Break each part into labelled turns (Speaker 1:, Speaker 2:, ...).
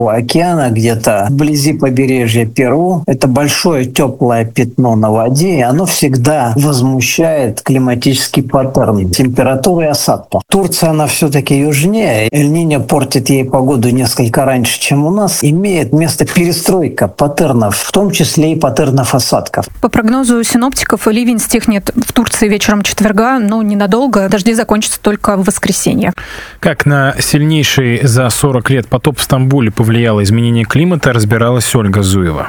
Speaker 1: у океана, где-то вблизи побережья Перу. Это большое теплое пятно на воде, и оно всегда возмущает климатический паттерн температуры и осадков. Турция, она все-таки южнее. Эль-Ниньо портит ей погоду несколько раньше, чем у нас. Имеет место перестройка паттернов, в том числе и паттернов осадков.
Speaker 2: По прогнозу синоптиков, ливень стихнет в Турции вечером четверга, но ненадолго. Дожди закончатся только в воскресенье.
Speaker 3: Как на сильнейший за 40 лет потоп в Стамбуле повлияло изменение климата, разбиралась Ольга Зуева.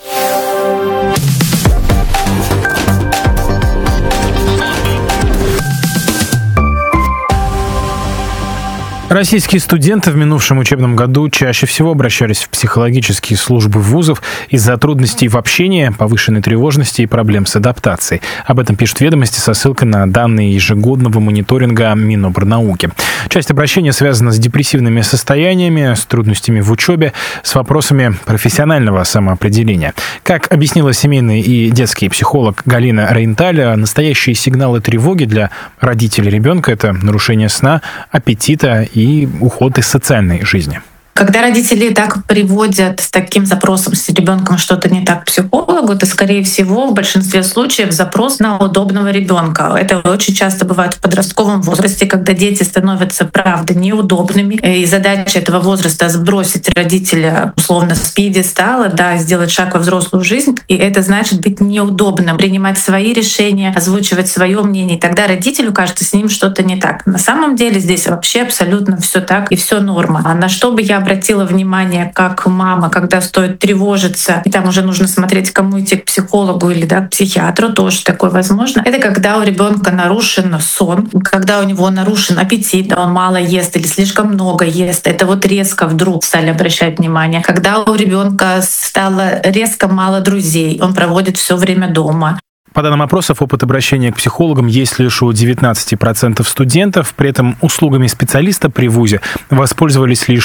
Speaker 3: Российские студенты в минувшем учебном году чаще всего обращались в психологические службы вузов из-за трудностей в общении, повышенной тревожности и проблем с адаптацией. Об этом пишут «Ведомости» со ссылкой на данные ежегодного мониторинга Минобрнауки. Часть обращения связана с депрессивными состояниями, с трудностями в учебе, с вопросами профессионального самоопределения. Как объяснила семейный и детский психолог Галина Рейнталь, настоящие сигналы тревоги для родителей ребенка – это нарушение сна, аппетита и уход из социальной жизни.
Speaker 4: Когда родители так приводят с таким запросом, с ребенком что-то не так к психологу, то, скорее всего, в большинстве случаев запрос на удобного ребенка. Это очень часто бывает в подростковом возрасте, когда дети становятся, правда, неудобными. И задача этого возраста — сбросить родителя условно с пьедестала, сделать шаг во взрослую жизнь. И это значит быть неудобным, принимать свои решения, озвучивать свое мнение. И тогда родителю кажется, с ним что-то не так. На самом деле здесь вообще абсолютно все так и все норма. А на что бы я обратила внимание как мама, когда стоит тревожиться, и там уже нужно смотреть, кому идти, к психологу или к психиатру, тоже такое возможно. Это когда у ребенка нарушен сон, когда у него нарушен аппетит, он мало ест или слишком много ест. Это резко вдруг стали обращать внимание. Когда у ребенка стало резко мало друзей, он проводит все время дома.
Speaker 3: По данным опросов, опыт обращения к психологам есть лишь у 19% студентов. При этом услугами специалиста при вузе воспользовались лишь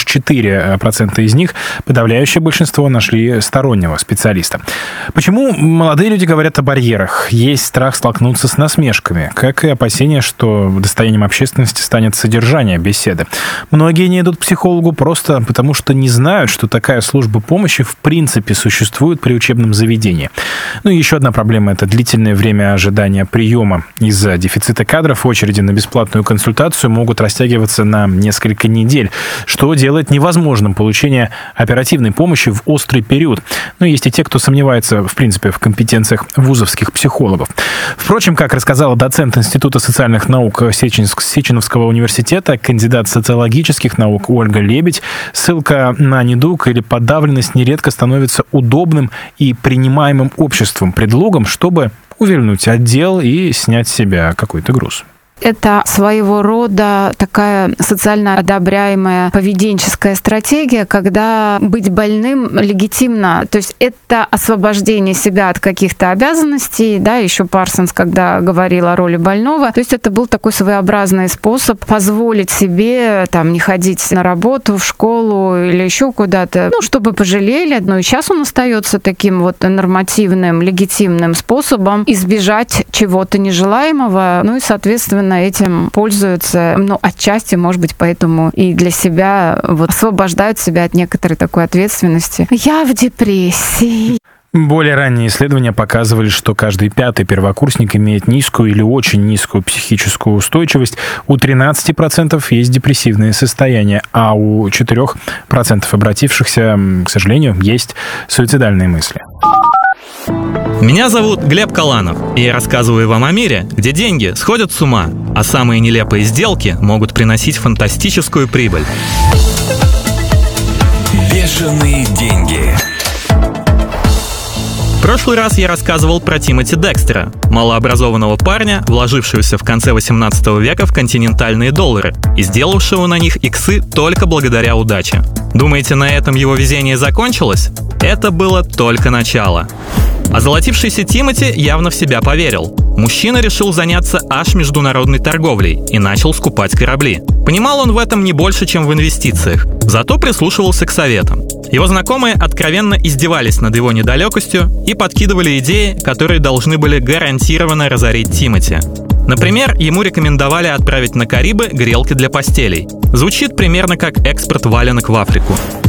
Speaker 3: 4% из них. Подавляющее большинство нашли стороннего специалиста. Почему молодые люди говорят о барьерах? Есть страх столкнуться с насмешками, как и опасения, что достоянием общественности станет содержание беседы. Многие не идут к психологу просто потому, что не знают, что такая служба помощи в принципе существует при учебном заведении. И еще одна проблема – это длительное время ожидания приема. Из-за дефицита кадров очереди на бесплатную консультацию могут растягиваться на несколько недель, что делает невозможным получение оперативной помощи в острый период. Есть и те, кто сомневается, в принципе, в компетенциях вузовских психологов. Впрочем, как рассказала доцент Института социальных наук Сеченовского университета, кандидат социологических наук Ольга Лебедь, ссылка на недуг или подавленность нередко становится удобным и принимаемым обществом предлогом, чтобы увильнуть от дел и снять с себя какой-то груз.
Speaker 5: Это своего рода такая социально одобряемая поведенческая стратегия, когда быть больным легитимно. То есть это освобождение себя от каких-то обязанностей. Еще Парсонс, когда говорил о роли больного. То есть это был такой своеобразный способ позволить себе не ходить на работу, в школу или еще куда-то, чтобы пожалели. И сейчас он остается таким нормативным, легитимным способом избежать чего-то нежелаемого. И, соответственно, этим пользуются, отчасти, может быть, поэтому и для себя освобождают себя от некоторой такой ответственности. Я в депрессии.
Speaker 3: Более ранние исследования показывали, что каждый 5-й первокурсник имеет низкую или очень низкую психическую устойчивость. У 13% есть депрессивные состояния, а у 4% обратившихся, к сожалению, есть суицидальные мысли.
Speaker 6: Меня зовут Глеб Каланов, и я рассказываю вам о мире, где деньги сходят с ума, а самые нелепые сделки могут приносить фантастическую прибыль.
Speaker 7: Бешеные деньги.
Speaker 6: В прошлый раз я рассказывал про Тимоти Декстера, малообразованного парня, вложившегося в конце 18 века в континентальные доллары и сделавшего на них иксы только благодаря удаче. Думаете, на этом его везение закончилось? Это было только начало. Озолотившийся Тимоти явно в себя поверил. Мужчина решил заняться аж международной торговлей и начал скупать корабли. Понимал он в этом не больше, чем в инвестициях, зато прислушивался к советам. Его знакомые откровенно издевались над его недалекостью и подкидывали идеи, которые должны были гарантированно разорить Тимоти. Например, ему рекомендовали отправить на Карибы грелки для постелей. Звучит примерно как экспорт валенок в Африку.